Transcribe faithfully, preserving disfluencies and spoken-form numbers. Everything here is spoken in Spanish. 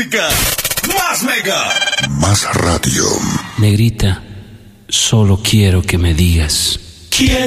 música. Más Mega. Más radio. Negrita, solo quiero que me digas. ¿Quién